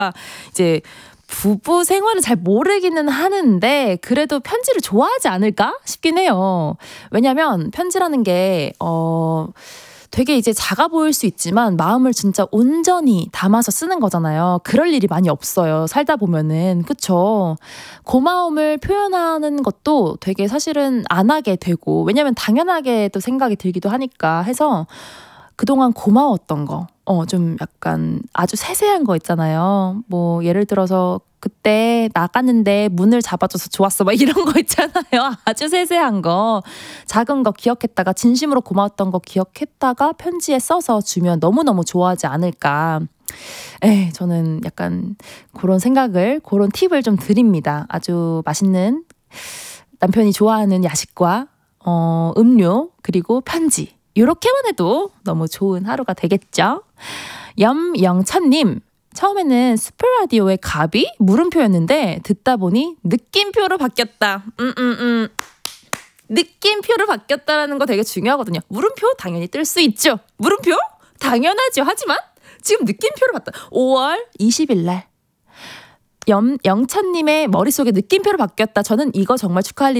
이제 부부 생활을 잘 모르기는 하는데 그래도 편지를 좋아하지 않을까 싶긴 해요. 왜냐면 편지라는 게 되게 이제 작아 보일 수 있지만 마음을 진짜 온전히 담아서 쓰는 거잖아요. 그럴 일이 많이 없어요. 살다 보면은. 그쵸? 고마움을 표현하는 것도 되게 사실은 안 하게 되고 왜냐면 당연하게 또 생각이 들기도 하니까 해서 그동안 고마웠던 거, 좀 약간 아주 세세한 거 있잖아요. 뭐, 예를 들어서, 그때 나갔는데 문을 잡아줘서 좋았어. 막 이런 거 있잖아요. 아주 세세한 거. 작은 거 기억했다가, 진심으로 고마웠던 거 기억했다가 편지에 써서 주면 너무너무 좋아하지 않을까. 저는 약간 그런 생각을, 그런 팁을 좀 드립니다. 아주 맛있는 남편이 좋아하는 야식과, 음료, 그리고 편지. 이렇게만 해도 너무 좋은 하루가 되겠죠? 염영찬님, 처음에는 스프라디오의 갑이 물음표였는데 듣다 보니 느낌표로 바뀌었다. 느낌표로 바뀌었다라는 거 되게 중요하거든요. 물음표 당연히 뜰 수 있죠. 물음표 당연하죠. 하지만 지금 느낌표로 봤다. 5월 20일 날 영찬님의 머릿속에 느낌표로 바뀌었다. 저는 이거 정말 축하할